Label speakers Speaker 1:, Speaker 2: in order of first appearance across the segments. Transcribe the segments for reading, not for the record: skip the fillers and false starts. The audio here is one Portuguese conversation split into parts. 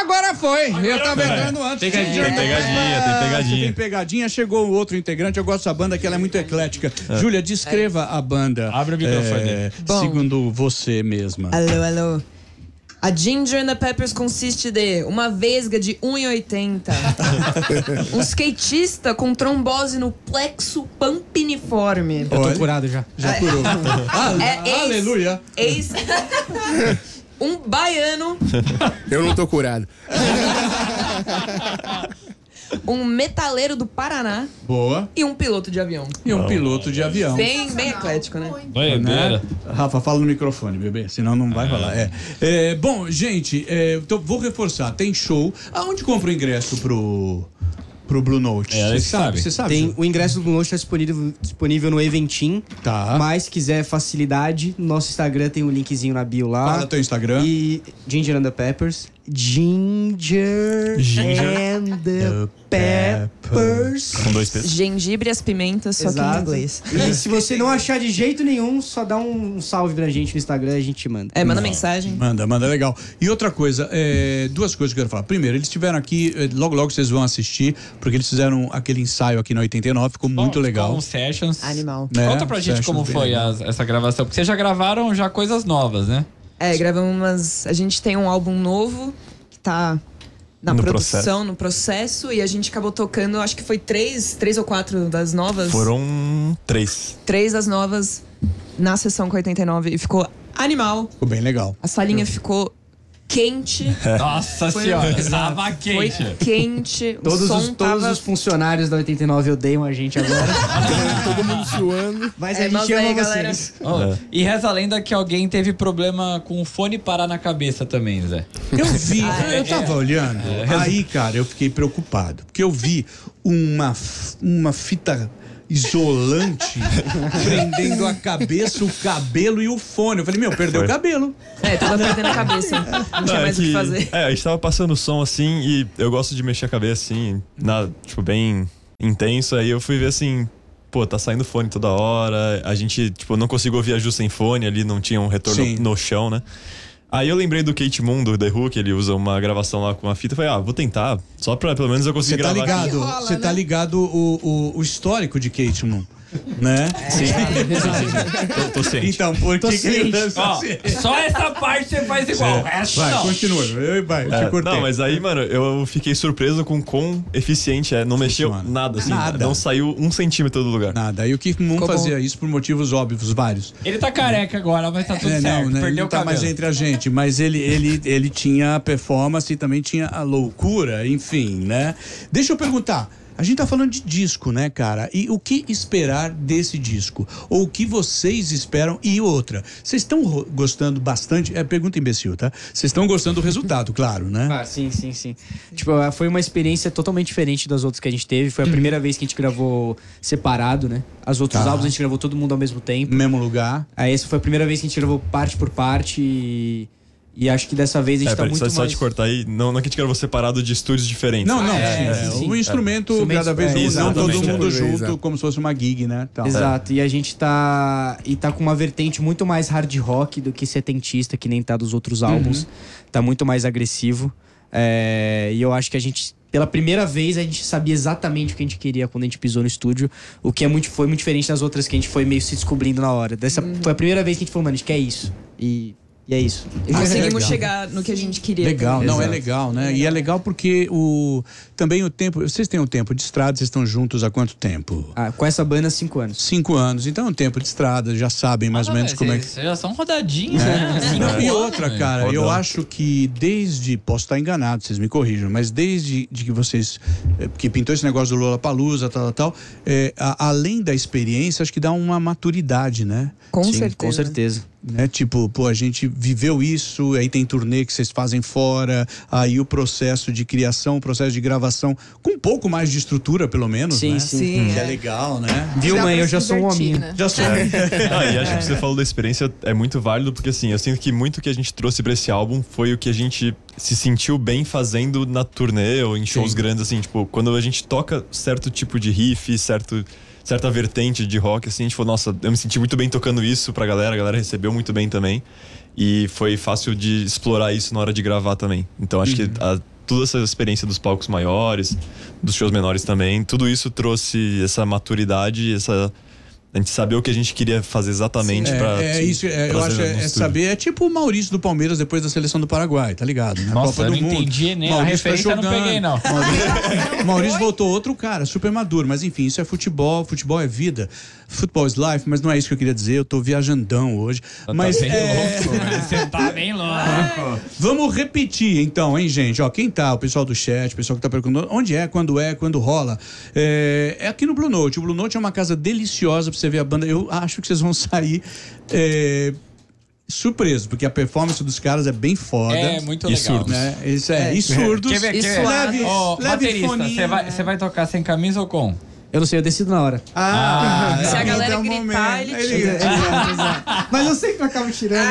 Speaker 1: Agora foi. Eu tava entrando antes.
Speaker 2: Tem pegadinha.
Speaker 1: Tem pegadinha. Chegou o outro integrante. Eu gosto da banda, que ela é muito eclética. Júlia, descreva a banda.
Speaker 2: Abre o microfone.
Speaker 1: Segundo você mesma.
Speaker 3: Alô. A Ginger and the Peppers consiste de uma vesga de 1,80, um skatista com trombose no plexo pampiniforme.
Speaker 4: Eu tô curado já.
Speaker 1: Já curou. Aleluia.
Speaker 3: Um baiano.
Speaker 5: Eu não tô curado.
Speaker 3: Um metaleiro do Paraná.
Speaker 1: Boa.
Speaker 3: E um piloto de avião.
Speaker 1: E um piloto de avião.
Speaker 3: Bem eclético, né?
Speaker 1: Né? Rafa, fala no microfone, bebê, senão não vai falar. Bom, gente, então vou reforçar. Tem show. Aonde compra o ingresso pro Blue Note? Você sabe?
Speaker 4: Tem o ingresso do Blue Note, tá disponível no Eventim.
Speaker 1: Tá.
Speaker 4: Mas se quiser facilidade, no nosso Instagram tem um linkzinho na bio lá.
Speaker 1: Fala teu Instagram.
Speaker 4: E Ginger and the Peppers. Ginger and the Peppers.
Speaker 2: Com 2 P's.
Speaker 3: Gengibre e as pimentas, só que em inglês.
Speaker 4: E se você não achar de jeito nenhum, só dá um salve pra gente no Instagram e a gente manda.
Speaker 3: Manda mensagem.
Speaker 1: Manda, legal. E outra coisa, 2 coisas que eu quero falar. Primeiro, eles estiveram aqui, logo vocês vão assistir, porque eles fizeram aquele ensaio aqui na 89, ficou muito legal.
Speaker 2: Com sessions.
Speaker 3: Animal.
Speaker 2: Conta pra gente como foi essa gravação, porque vocês já gravaram coisas novas, né?
Speaker 3: Gravamos a gente tem um álbum novo que tá na produção, no processo, e a gente acabou tocando, acho que foi 3 ou 4 das novas.
Speaker 6: Foram 3.
Speaker 3: 3 das novas na sessão com 89 e ficou animal.
Speaker 1: Ficou bem legal.
Speaker 3: A salinha ficou quente.
Speaker 2: Nossa senhora, tava quente.
Speaker 3: Foi quente.
Speaker 4: Todos os funcionários da 89 odeiam a gente agora.
Speaker 5: Todo mundo suando.
Speaker 4: Mas a gente ama
Speaker 3: galera.
Speaker 4: vocês.
Speaker 2: E reza a lenda que alguém teve problema com o fone parar na cabeça também, Zé.
Speaker 1: Eu vi, eu tava olhando, aí, cara, eu fiquei preocupado, porque eu vi uma fita isolante prendendo a cabeça, o cabelo e o fone. Eu falei, perdeu o cabelo.
Speaker 3: Tava perdendo a cabeça. Não tinha mais o que fazer.
Speaker 6: A gente tava passando o som assim, e eu gosto de mexer a cabeça assim, bem intenso. Aí eu fui ver assim, tá saindo fone toda hora. A gente, não consigo ouvir a Ju sem fone ali, não tinha um retorno no chão, né? Aí eu lembrei do Kate Moon, do The Who, que ele usa uma gravação lá com uma fita. Eu falei, vou tentar, só pra pelo menos eu conseguir gravar.
Speaker 1: Você tá ligado o histórico de Kate Moon, né?
Speaker 6: Sim. Tô ciente.
Speaker 1: Então, por que
Speaker 2: só essa parte você faz igual, o resto
Speaker 1: vai,
Speaker 2: não.
Speaker 1: continua, te cortei.
Speaker 6: Não, mas aí, mano, eu fiquei surpreso com quão eficiente é. Não mexeu nada, assim.
Speaker 1: Nada.
Speaker 6: Não saiu 1 centímetro do lugar.
Speaker 1: Nada. E o Keith Moon fazia isso por motivos óbvios, vários.
Speaker 2: Ele tá careca agora, mas tá tudo certo.
Speaker 1: Ele
Speaker 2: Perdeu
Speaker 1: não
Speaker 2: o
Speaker 1: tá
Speaker 2: cabelo.
Speaker 1: mais entre a gente, mas ele tinha a performance e também tinha a loucura, enfim, né? Deixa eu perguntar. A gente tá falando de disco, né, cara? E o que esperar desse disco? Ou o que vocês esperam? E outra, vocês estão gostando bastante? Pergunta imbecil, tá? Vocês estão gostando do resultado, claro, né?
Speaker 4: Sim. Foi uma experiência totalmente diferente das outras que a gente teve. Foi a primeira vez que a gente gravou separado, né? Os outros álbuns a gente gravou todo mundo ao mesmo tempo.
Speaker 1: Mesmo lugar.
Speaker 4: Aí essa foi a primeira vez que a gente gravou parte por parte e acho que dessa vez a gente tá muito mais...
Speaker 6: Só te cortar aí, não que a gente gravou separado de estúdios diferentes.
Speaker 1: Não.
Speaker 4: Sim.
Speaker 1: O instrumento cada vez não todo mundo junto, como se fosse uma gig, né? Então.
Speaker 4: Exato, e a gente tá com uma vertente muito mais hard rock do que setentista, que nem tá dos outros álbuns. Tá muito mais agressivo. E eu acho que a gente, pela primeira vez, a gente sabia exatamente o que a gente queria quando a gente pisou no estúdio, o que foi muito diferente das outras que a gente foi meio se descobrindo na hora. Foi a primeira vez que a gente falou, mano, a gente quer isso. E é isso.
Speaker 3: E conseguimos chegar no que a gente queria.
Speaker 1: Legal,
Speaker 3: também.
Speaker 1: é legal, né? E é legal porque também o tempo... Vocês têm um tempo de estrada, vocês estão juntos há quanto tempo?
Speaker 4: Com essa banda, 5 anos.
Speaker 1: 5 anos. Então é um tempo de estrada, já sabem mais ou menos como é que...
Speaker 2: Vocês já são rodadinhos, né?
Speaker 1: E outra, cara, eu acho que posso estar enganado, vocês me corrijam, mas desde que vocês... que pintou esse negócio do Lollapalooza, tal, além da experiência, acho que dá uma maturidade, né?
Speaker 3: Com
Speaker 4: Com certeza.
Speaker 1: Né? Tipo, a gente viveu isso, aí tem turnê que vocês fazem fora, aí o processo de criação, o processo de gravação, com um pouco mais de estrutura, pelo menos, né?
Speaker 3: Sim.
Speaker 1: Que é legal, né?
Speaker 4: Viu, mãe? Eu já sou um homem.
Speaker 3: Né?
Speaker 1: Já sou.
Speaker 6: E acho que você falou da experiência é muito válido, porque assim, eu sinto que muito que a gente trouxe pra esse álbum foi o que a gente se sentiu bem fazendo na turnê ou em shows grandes, assim, quando a gente toca certo tipo de riff, certa vertente de rock, assim, a gente falou, nossa, eu me senti muito bem tocando isso pra galera, a galera recebeu muito bem também. E foi fácil de explorar isso na hora de gravar também. Então acho que toda essa experiência dos palcos maiores, dos shows menores também, tudo isso trouxe essa maturidade, a gente saber o que a gente queria fazer exatamente pra...
Speaker 1: Eu acho saber, é tipo o Maurício do Palmeiras depois da seleção do Paraguai, tá ligado? Na
Speaker 2: Nossa,
Speaker 1: Copa
Speaker 2: eu
Speaker 1: do
Speaker 2: não
Speaker 1: Mundo.
Speaker 2: entendi nem a
Speaker 1: Maurício
Speaker 2: referência, eu não peguei, não.
Speaker 1: Maurício voltou outro cara, super maduro, mas enfim, isso é futebol é vida. Futebol is life, mas não é isso que eu queria dizer, eu tô viajandão hoje. Mas
Speaker 2: tá bem louco, você tá bem louco.
Speaker 1: Vamos repetir então, hein, gente? Ó, quem tá, o pessoal do chat, o pessoal que tá perguntando onde é, quando rola. É aqui no Blue Note. O Blue Note é uma casa deliciosa pra você ver a banda. Eu acho que vocês vão sair surpresos, porque a performance dos caras é bem foda.
Speaker 2: É, muito
Speaker 6: E
Speaker 2: legal.
Speaker 6: surdos.
Speaker 1: Né? Isso e surdos.
Speaker 2: Quer ver?
Speaker 1: Leve,
Speaker 2: Ô,
Speaker 1: leve
Speaker 2: baterista,
Speaker 1: foninho.
Speaker 2: você vai tocar sem camisa ou com?
Speaker 4: Eu não sei, eu decido na hora.
Speaker 3: Se a galera
Speaker 1: então,
Speaker 3: gritar,
Speaker 1: momento.
Speaker 3: ele tira.
Speaker 4: Exato. Mas eu sempre acabo tirando.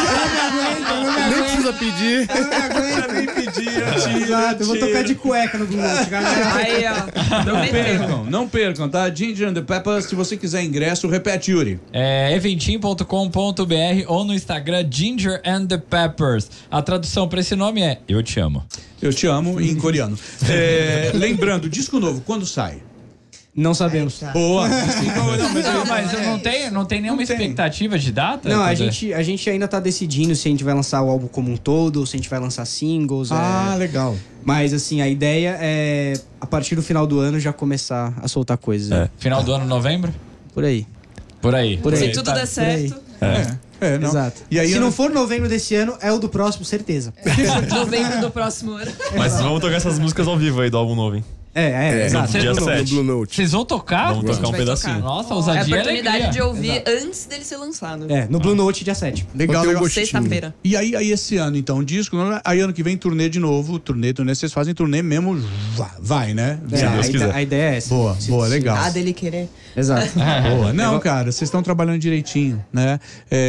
Speaker 5: Nem precisa pedir.
Speaker 1: Nem pedir,
Speaker 4: Exato, eu vou tocar de cueca no Blue Note, galera.
Speaker 3: Aí, ó.
Speaker 1: Não percam, tá? Ginger and the Peppers, se você quiser ingresso, repete, Yuri.
Speaker 2: Eventim.com.br ou no Instagram Ginger and the Peppers. A tradução pra esse nome é Eu Te Amo.
Speaker 1: Eu te amo em coreano. Lembrando, disco novo, quando sai?
Speaker 4: Não sabemos.
Speaker 1: Boa.
Speaker 2: Mas não tem nenhuma expectativa de data?
Speaker 4: Não, a gente ainda tá decidindo se a gente vai lançar o álbum como um todo, ou se a gente vai lançar singles.
Speaker 1: Legal.
Speaker 4: Mas assim, a ideia é a partir do final do ano já começar a soltar coisas. né?
Speaker 2: Final do ano, novembro?
Speaker 4: Por aí.
Speaker 2: Por aí.
Speaker 4: Por aí.
Speaker 3: Se tudo der certo.
Speaker 1: Não.
Speaker 4: Exato.
Speaker 1: E aí,
Speaker 4: se não for novembro desse ano, é o do próximo, certeza.
Speaker 3: Novembro do próximo ano.
Speaker 6: Mas vamos tocar essas músicas ao vivo aí do álbum novo, hein?
Speaker 4: Exato.
Speaker 6: Dia
Speaker 5: No
Speaker 6: 7.
Speaker 5: Blue Note.
Speaker 2: Vocês vão tocar?
Speaker 6: Vamos tocar um
Speaker 3: vai
Speaker 6: pedacinho.
Speaker 3: tocar.
Speaker 2: Nossa,
Speaker 3: É a
Speaker 2: ousadia e
Speaker 3: oportunidade
Speaker 2: alegria.
Speaker 3: de ouvir antes dele ser lançado.
Speaker 4: No Blue Note, dia 7.
Speaker 1: legal,
Speaker 5: Tem um
Speaker 1: legal.
Speaker 5: gostinho.
Speaker 3: Sexta-feira.
Speaker 1: E aí esse ano, então, disco, aí ano que vem turnê de novo, turnê, vocês fazem turnê mesmo, vai, né?
Speaker 6: Se Deus quiser.
Speaker 4: A ideia é essa.
Speaker 1: Boa, legal.
Speaker 3: Ah, dele querer.
Speaker 4: Exato.
Speaker 1: Boa. Não, cara, vocês estão trabalhando direitinho, né?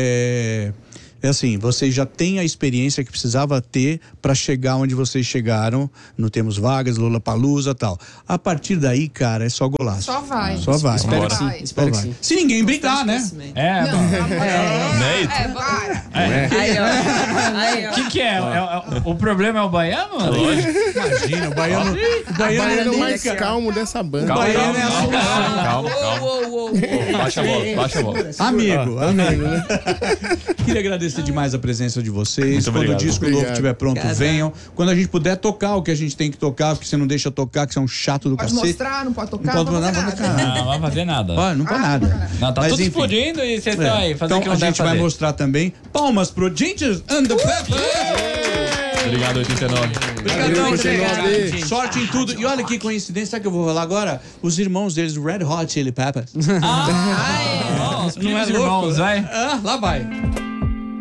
Speaker 1: É assim, vocês já têm a experiência que precisava ter para chegar onde vocês chegaram, no Temos Vagas, Lollapalooza e tal. A partir daí, cara, é só golaço.
Speaker 7: Só vai.
Speaker 1: Só vai.
Speaker 4: Espero que
Speaker 7: Vai.
Speaker 4: sim. Espero que
Speaker 1: Vai.
Speaker 4: sim.
Speaker 1: Se ninguém brigar, né?
Speaker 6: Né?
Speaker 3: Aí, ó. Aí, ó.
Speaker 2: O que é? O problema é o baiano?
Speaker 1: Imagina, o baiano
Speaker 5: Baiano
Speaker 1: nunca-
Speaker 5: mais calmo dessa banda.
Speaker 6: Calma,
Speaker 1: Baiano é a solução.
Speaker 6: calma.
Speaker 3: Uou.
Speaker 6: Baixa a bola.
Speaker 1: Amigo. Queria agradecer demais a presença de vocês.
Speaker 6: Muito
Speaker 1: Quando
Speaker 6: obrigado.
Speaker 1: o disco novo
Speaker 5: Obrigado.
Speaker 1: estiver pronto,
Speaker 3: Obrigada.
Speaker 1: venham. Quando a gente puder tocar o que a gente tem que tocar, porque você não deixa tocar, que você é um chato do
Speaker 7: Pode
Speaker 1: cacete.
Speaker 7: mostrar, não pode tocar.
Speaker 1: Não pode
Speaker 7: fazer
Speaker 1: nada,
Speaker 7: nada.
Speaker 2: Não, não vai fazer nada.
Speaker 1: Não pode nada.
Speaker 2: Não, tá
Speaker 1: Mas,
Speaker 2: tudo
Speaker 1: enfim.
Speaker 2: explodindo e vocês estão aí fazendo o que
Speaker 1: Então
Speaker 2: não
Speaker 1: a
Speaker 2: deve
Speaker 1: gente vai
Speaker 2: fazer.
Speaker 1: mostrar também. Palmas pro Ginger and the Peppers.
Speaker 6: Obrigado, 89.
Speaker 1: Obrigadão,
Speaker 5: Obrigado.
Speaker 1: gente. Sorte em tudo. E olha que coincidência, sabe o que eu vou falar agora? Os irmãos deles, Red Hot Chili Peppers.
Speaker 2: Não é
Speaker 1: louco?
Speaker 2: irmãos, vai.
Speaker 1: Lá vai.